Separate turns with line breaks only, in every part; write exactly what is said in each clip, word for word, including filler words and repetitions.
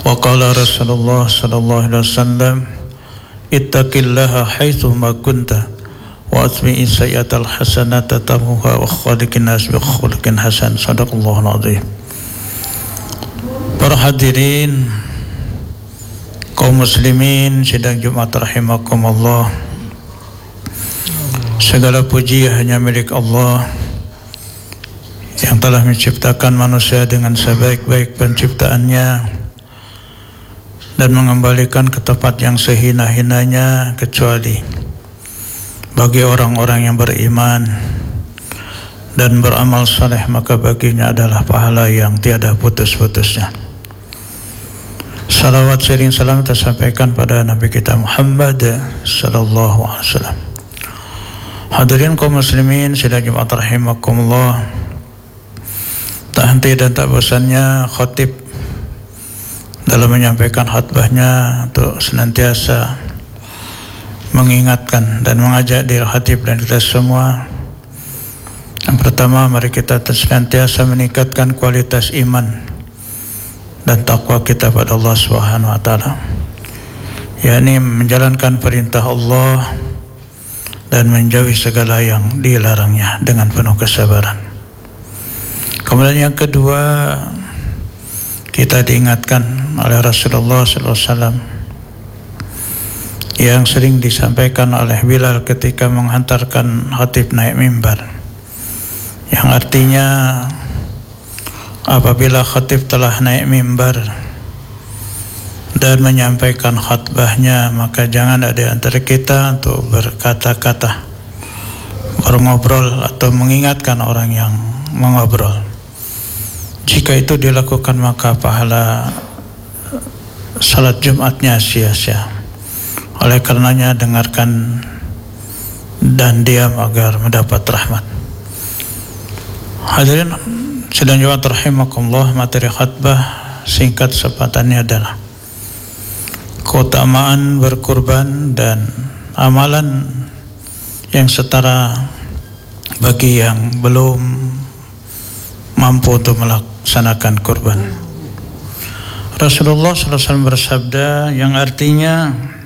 Wa qala Rasulullah sallallahu alaihi wasallam, ittaqillaha haitsu ma kunta wa atbi'is sayyi'atal hasanata tamhuha wa khaliqin nas bi khuluqin hasan. Shadaqallahul azim. Para hadirin kaum muslimin sidang Jumat rahimakumullah. Segala puji hanya milik Allah yang telah menciptakan manusia dengan sebaik-baik penciptaannya dan mengembalikan ke tempat yang sehina-hinanya, kecuali bagi orang-orang yang beriman dan beramal saleh, maka baginya adalah pahala yang tiada putus-putusnya. Salawat sering salam tersampaikan pada Nabi kita Muhammad sallallahu alaihi wasallam. Hadirin kaum muslimin sidang Jumat rahimakumullah. Tak henti dan tak bosannya khatib dalam menyampaikan khutbahnya untuk senantiasa mengingatkan dan mengajak diri khatib dan kita semua. Yang pertama, mari kita senantiasa meningkatkan kualitas iman dan takwa kita pada Allah Subhanahu wa taala, yakni menjalankan perintah Allah dan menjauhi segala yang dilarangnya dengan penuh kesabaran. Kemudian yang kedua, kita diingatkan oleh Rasulullah sallallahu alaihi wasallam yang sering disampaikan oleh Bilal ketika menghantarkan khatib naik mimbar, yang artinya apabila khatib telah naik mimbar dan menyampaikan khutbahnya, maka jangan ada antara kita untuk berkata-kata, berngobrol atau mengingatkan orang yang mengobrol. Jika itu dilakukan, maka pahala salat Jumatnya sia-sia. Oleh karenanya dengarkan dan diam agar mendapat rahmat. Hadirin sidang Jumat rahimakumullah, materi khutbah singkat sepatannya adalah keutamaan berkurban dan amalan yang setara bagi yang belum mampu untuk melaksanakan kurban. Rasulullah sallallahu alaihi wasallam bersabda yang artinya,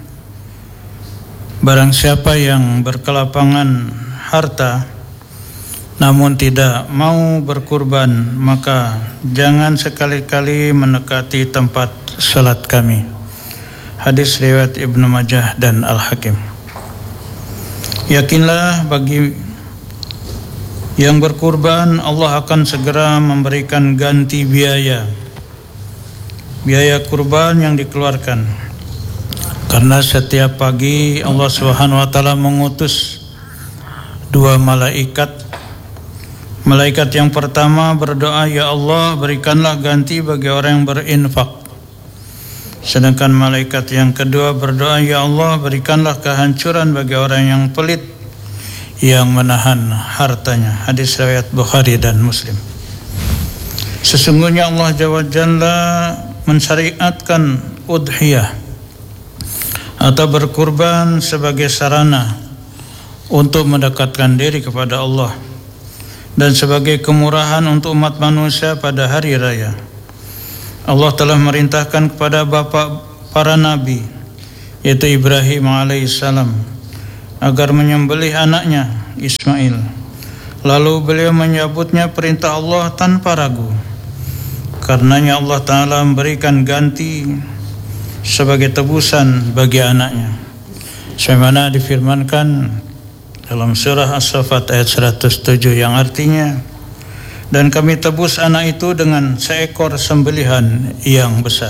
barang siapa yang berkelapangan harta namun tidak mau berkurban, maka jangan sekali-kali mendekati tempat salat kami. Hadis riwayat Ibnu Majah dan Al-Hakim. Yakinlah bagi yang berkurban, Allah akan segera memberikan ganti biaya biaya kurban yang dikeluarkan, karena setiap pagi Allah Subhanahu wa taala mengutus dua malaikat. Malaikat yang pertama berdoa, ya Allah, berikanlah ganti bagi orang yang berinfak. Sedangkan malaikat yang kedua berdoa, ya Allah, berikanlah kehancuran bagi orang yang pelit, yang menahan hartanya. Hadis riwayat Bukhari dan Muslim. Sesungguhnya Allah Jalla Jalla mensyariatkan udhiyah atau berkurban sebagai sarana untuk mendekatkan diri kepada Allah dan sebagai kemurahan untuk umat manusia pada hari raya. Allah telah merintahkan kepada bapa para nabi, yaitu Ibrahim alaihissalam, agar menyembelih anaknya Ismail. Lalu beliau menyebutnya perintah Allah tanpa ragu. Karenanya Allah Ta'ala memberikan ganti sebagai tebusan bagi anaknya, sebagaimana difirmankan dalam surah As-Saffat ayat seratus tujuh, yang artinya, dan kami tebus anak itu dengan seekor sembelihan yang besar.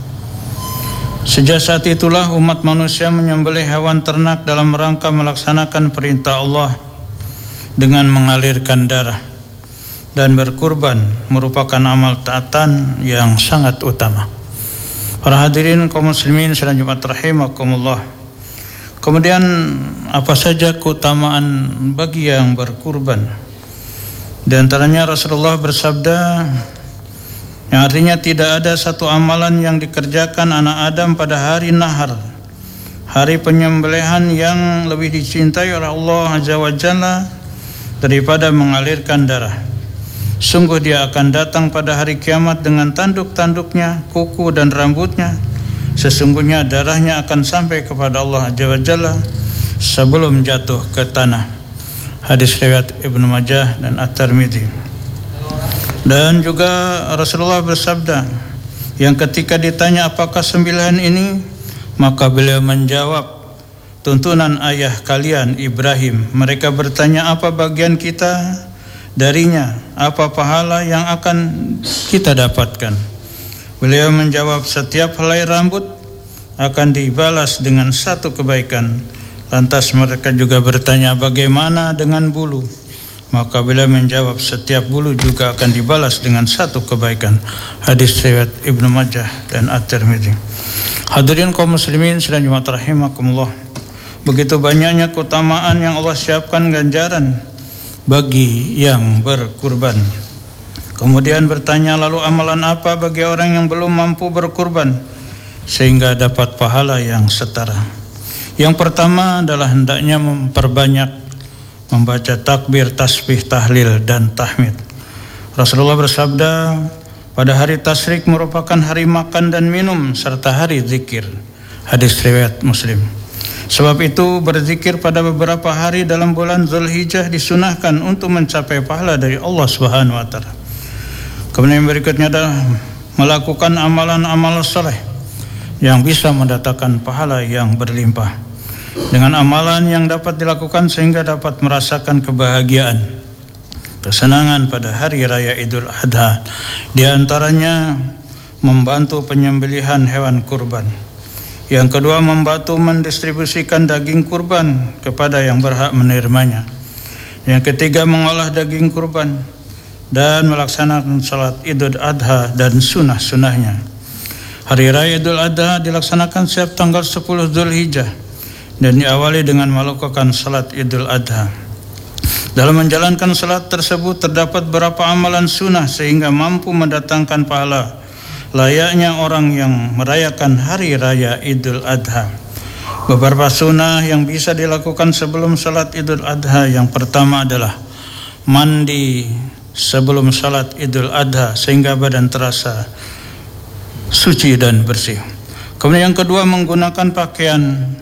Sejak saat itulah umat manusia menyembelih hewan ternak dalam rangka melaksanakan perintah Allah dengan mengalirkan darah, dan berkurban merupakan amal taatan yang sangat utama. Para hadirin kaum muslimin sidang Jumat rahimakumullah. Kemudian apa saja keutamaan bagi yang berkurban? Di antaranya Rasulullah bersabda, yang artinya tidak ada satu amalan yang dikerjakan anak Adam pada hari nahar, hari penyembelihan, yang lebih dicintai oleh Allah Azza wa Jalla daripada mengalirkan darah. Sungguh dia akan datang pada hari kiamat dengan tanduk-tanduknya, kuku dan rambutnya. Sesungguhnya darahnya akan sampai kepada Allah Azza wa Jalla sebelum jatuh ke tanah. Hadis riwayat Ibnu Majah dan At-Tirmidzi. Dan juga Rasulullah bersabda, yang ketika ditanya apakah sembilan ini, maka beliau menjawab, tuntunan ayah kalian Ibrahim. Mereka bertanya, apa bagian kita darinya, apa pahala yang akan kita dapatkan? Beliau menjawab, setiap helai rambut akan dibalas dengan satu kebaikan. Lantas mereka juga bertanya, bagaimana dengan bulu? Maka beliau menjawab, setiap bulu juga akan dibalas dengan satu kebaikan. Hadis riwayat Ibnu Majah dan At-Tirmidzi. Hadirin kaum muslimin sedang jemaat rahimakumullah, begitu banyaknya keutamaan yang Allah siapkan ganjaran bagi yang berkurban. Kemudian bertanya, lalu amalan apa bagi orang yang belum mampu berkurban sehingga dapat pahala yang setara? Yang pertama adalah hendaknya memperbanyak membaca takbir, tasbih, tahlil dan tahmid. Rasulullah bersabda, pada hari tasyrik merupakan hari makan dan minum serta hari zikir. Hadis riwayat Muslim. Sebab itu berzikir pada beberapa hari dalam bulan Zulhijjah disunahkan untuk mencapai pahala dari Allah Subhanahu wa taala. Kemudian berikutnya adalah melakukan amalan-amal saleh yang bisa mendatangkan pahala yang berlimpah. Dengan amalan yang dapat dilakukan sehingga dapat merasakan kebahagiaan, kesenangan pada hari raya Idul Adha. Di antaranya membantu penyembelihan hewan kurban. Yang kedua, membantu mendistribusikan daging kurban kepada yang berhak menerimanya. Yang ketiga, mengolah daging kurban dan melaksanakan salat Idul Adha dan sunnah-sunnahnya. Hari raya Idul Adha dilaksanakan setiap tanggal sepuluh Zulhijjah dan diawali dengan melakukan salat Idul Adha. Dalam menjalankan salat tersebut terdapat beberapa amalan sunnah sehingga mampu mendatangkan pahala layaknya orang yang merayakan hari raya Idul Adha. Beberapa sunnah yang bisa dilakukan sebelum salat Idul Adha, yang pertama adalah mandi sebelum salat Idul Adha sehingga badan terasa suci dan bersih. Kemudian yang kedua, menggunakan pakaian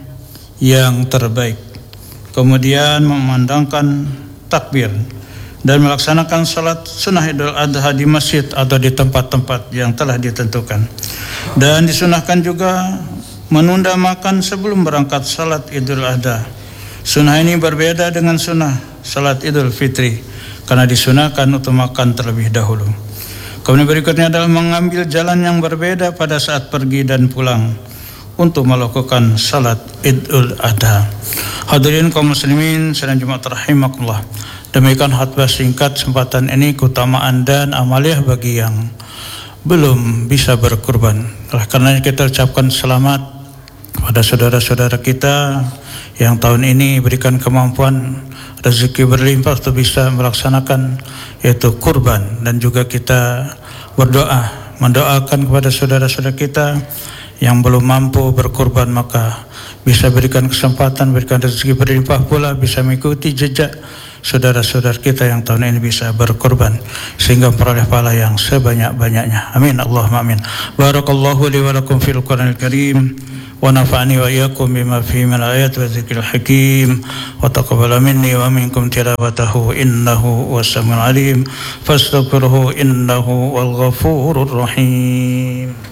yang terbaik. Kemudian memandangkan takbir dan melaksanakan salat sunnah Idul Adha di masjid atau di tempat-tempat yang telah ditentukan. Dan disunahkan juga menunda makan sebelum berangkat salat Idul Adha. Sunnah ini berbeda dengan sunnah salat Idul Fitri karena disunahkan untuk makan terlebih dahulu. Kemudian berikutnya adalah mengambil jalan yang berbeda pada saat pergi dan pulang untuk melakukan salat Idul Adha. Hadirin kaum muslimin sedang jemaat rahimakumullah, demikian khutbah singkat kesempatan ini, keutamaan dan amaliah bagi yang belum bisa berkurban. Oleh karenanya kita ucapkan selamat kepada saudara-saudara kita yang tahun ini berikan kemampuan rezeki berlimpah untuk bisa melaksanakan yaitu kurban, dan juga kita berdoa mendoakan kepada saudara-saudara kita yang belum mampu berkurban, maka bisa berikan kesempatan, berikan rezeki berlimpah pula, bisa mengikuti jejak saudara-saudara kita yang tahun ini bisa berkorban sehingga memperoleh pahala yang sebanyak-banyaknya. Amin Allahumma amin. Barakallahu li wa lakum fil Qur'anil Karim wa nafa'ani wa iyyakum bima fihi min ayat wa dzikril hakim wa taqabbala minni wa minkum tilawatahu innahu was-sami'ul alim fastaghfiruhu innahu wal ghafurur rahim.